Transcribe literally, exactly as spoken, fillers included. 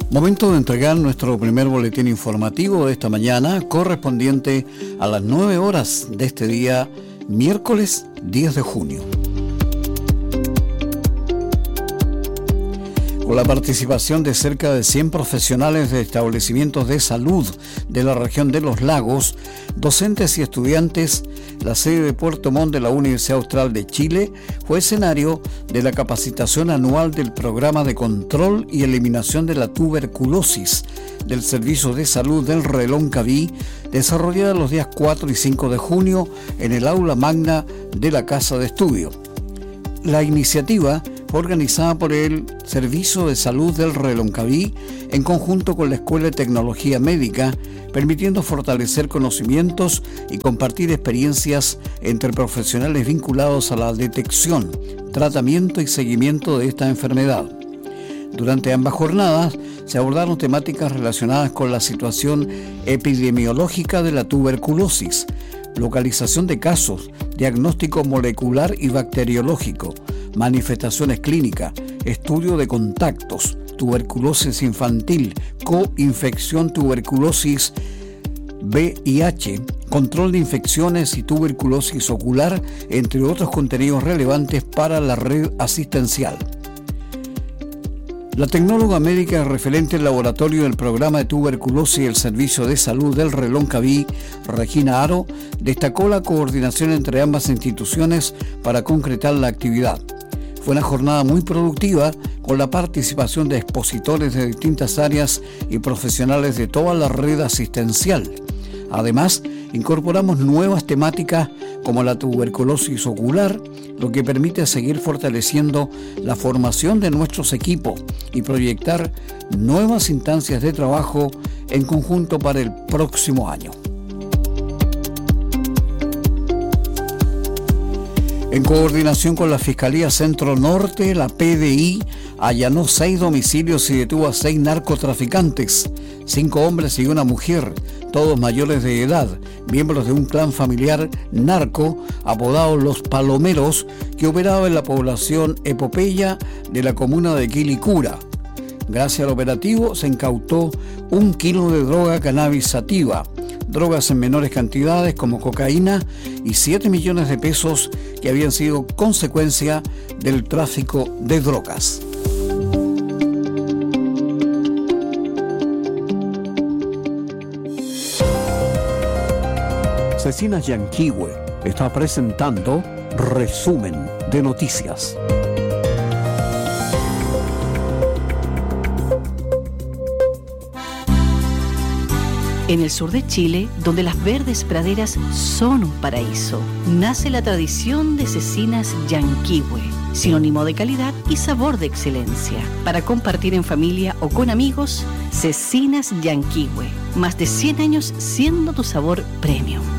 Momento de entregar nuestro primer boletín informativo de esta mañana, correspondiente a las nueve horas de este día, miércoles diez de junio. Con la participación de cerca de cien profesionales de establecimientos de salud de la región de Los Lagos, docentes y estudiantes, la sede de Puerto Montt de la Universidad Austral de Chile fue escenario de la capacitación anual del Programa de Control y Eliminación de la Tuberculosis del Servicio de Salud del Reloncaví, desarrollada los días cuatro y cinco de junio en el aula magna de la Casa de Estudio. La iniciativa fue organizada por el Servicio de Salud del Reloncaví en conjunto con la Escuela de Tecnología Médica, permitiendo fortalecer conocimientos y compartir experiencias entre profesionales vinculados a la detección, tratamiento y seguimiento de esta enfermedad. Durante ambas jornadas se abordaron temáticas relacionadas con la situación epidemiológica de la tuberculosis, localización de casos, diagnóstico molecular y bacteriológico, manifestaciones clínicas, estudio de contactos, tuberculosis infantil, coinfección tuberculosis V I H, control de infecciones y tuberculosis ocular, entre otros contenidos relevantes para la red asistencial. La tecnóloga médica referente al laboratorio del programa de tuberculosis y el Servicio de Salud del Reloncaví, Regina Aro, destacó la coordinación entre ambas instituciones para concretar la actividad. Fue una jornada muy productiva con la participación de expositores de distintas áreas y profesionales de toda la red asistencial. Además, incorporamos nuevas temáticas como la tuberculosis ocular, lo que permite seguir fortaleciendo la formación de nuestros equipos y proyectar nuevas instancias de trabajo en conjunto para el próximo año. En coordinación con la Fiscalía Centro Norte, la P D I allanó seis domicilios y detuvo a seis narcotraficantes, cinco hombres y una mujer, todos mayores de edad, miembros de un clan familiar narco apodado Los Palomeros, que operaba en la población Epopeya de la comuna de Quilicura. Gracias al operativo se incautó un kilo de droga cannabis sativa, drogas en menores cantidades como cocaína y siete millones de pesos que habían sido consecuencia del tráfico de drogas. Cecinas Yanquihue está presentando Resumen de Noticias. En el sur de Chile, donde las verdes praderas son un paraíso, nace la tradición de Cecinas Yanquihue, sinónimo de calidad y sabor de excelencia. Para compartir en familia o con amigos, Cecinas Yanquihue, más de cien años siendo tu sabor premium.